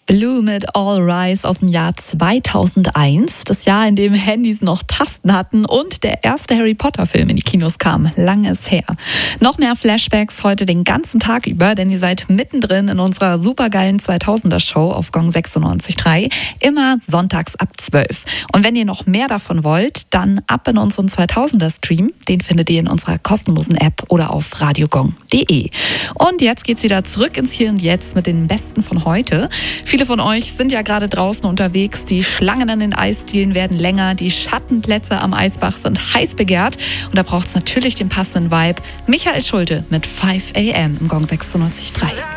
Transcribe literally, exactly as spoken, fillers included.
Blue mit All Rise aus dem Jahr zweitausendeins. Das Jahr, in dem Handys noch Tasten hatten und der erste Harry Potter Film in die Kinos kam. Lange ist her. Noch mehr Flashbacks heute den ganzen Tag über, denn ihr seid mittendrin in unserer supergeilen zweitausender Show auf Gong sechsundneunzig Komma drei. Immer sonntags ab zwölf. Und wenn ihr noch mehr davon wollt, dann ab in unseren zweitausender Stream. Den findet ihr in unserer kostenlosen App oder auf radiogong punkt de. Und jetzt geht's wieder zurück ins Hier und Jetzt mit den Besten von heute. Viele von euch sind ja gerade draußen unterwegs. Die Schlangen an den Eisdielen werden länger. Die Schattenplätze am Eisbach sind heiß begehrt. Und da braucht es natürlich den passenden Vibe. Michael Schulte mit five a m im Gong sechsundneunzig Komma drei.